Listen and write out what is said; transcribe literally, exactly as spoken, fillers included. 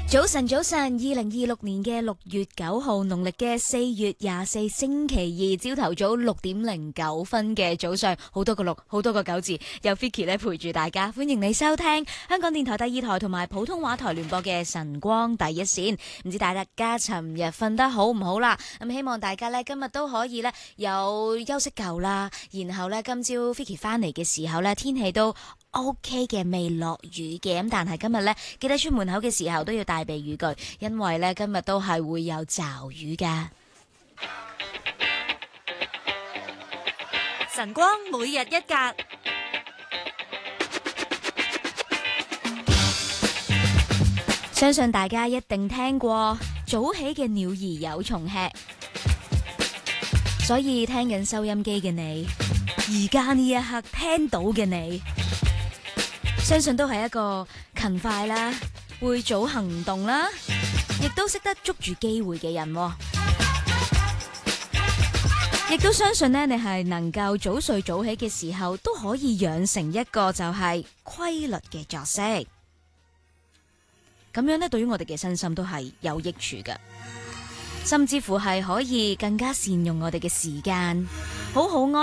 早晨，早晨，二零二六年嘅六月九號，農曆嘅四月廿四星期二，朝頭早六點零九分嘅早上，好多個六，好多個九字，有 Vicky 咧陪住大家，歡迎你收聽香港電台第二台同埋普通話台聯播嘅晨光第一線。唔知大家尋日瞓得好唔好啦？咁希望大家咧今日都可以咧有休息夠啦，然後咧今朝 Vicky 翻嚟嘅時候咧天氣都OK 嘅，未落雨嘅，咁但係今日咧記得出門口嘅時候都要帶備雨具，因為咧今日都係會有驟雨噶。 晨光每日一格， 相信大家一定聽過早起嘅鳥兒有蟲吃，所以聽緊收音機嘅你，而家呢一刻聽到嘅你，相信都係一個勤快啦，會早行動啦，亦都識得捉住機會嘅人，亦都相信呢，你係能夠早睡早起嘅時候，都可以養成一個就係規律嘅作息。咁樣呢，對於我哋嘅身心都係有益處嘅，甚至乎係可以更加善用我哋嘅時間，好好安